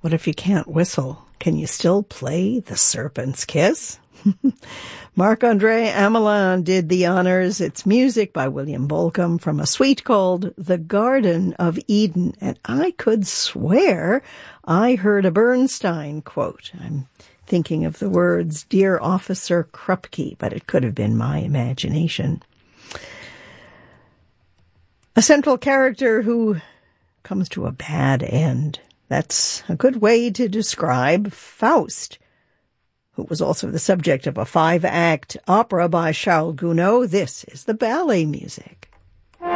What if you can't whistle? Can you still play The Serpent's Kiss? Marc-André Amelin did the honors. It's music by William Bolcom from a suite called The Garden of Eden. And I could swear I heard a Bernstein quote. I'm thinking of the words, "Dear Officer Krupke," but it could have been my imagination. A central character who comes to a bad end. That's a good way to describe Faust, who was also the subject of a 5-act opera by Charles Gounod. This is the ballet music.